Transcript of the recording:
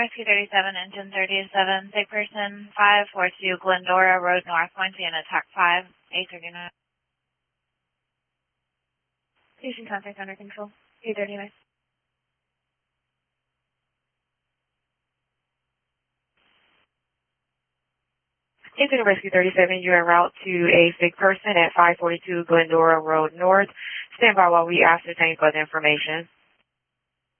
Rescue 37, engine 37, sick person 542 Glendora Road North, going to be an attack 5, 839. Station contact under control, 839. Engine Rescue 37, you're en route to a sick person at 542 Glendora Road North. Stand by while we ascertain further information.